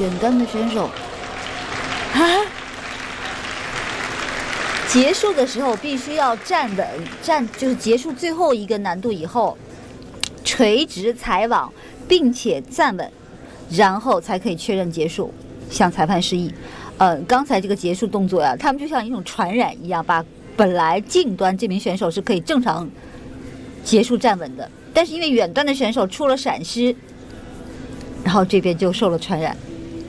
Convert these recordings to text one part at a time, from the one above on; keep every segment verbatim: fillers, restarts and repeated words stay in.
远端的选手啊，结束的时候必须要站稳，站就是结束最后一个难度以后，垂直踩网，并且站稳，然后才可以确认结束，向裁判示意。呃，刚才这个结束动作呀，他们就像一种传染一样，把本来近端这名选手是可以正常结束站稳的，但是因为远端的选手出了闪失，然后这边就受了传染。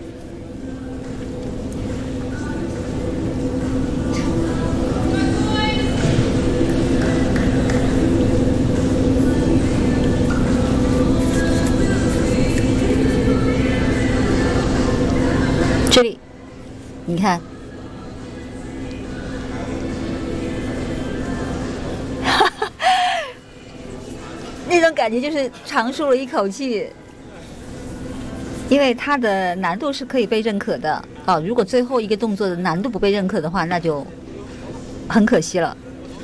这里，你看，那种感觉就是长舒了一口气，因为它的难度是可以被认可的啊。如果最后一个动作的难度不被认可的话，那就很可惜了。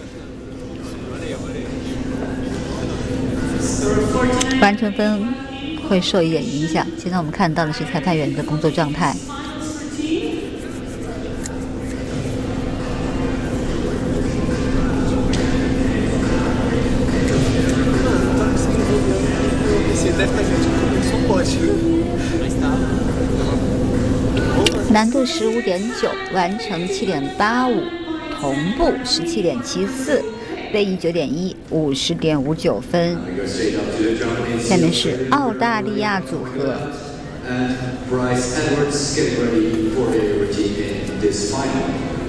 完成分会受一点影响。现在我们看到的是裁判员的工作状态。难度十五点九，完成七点八五，同步十七点七四，位移九点一，五十点五九分。下面是澳大利亚组合。 And Bryce Edwards, get ready for a routine in this final.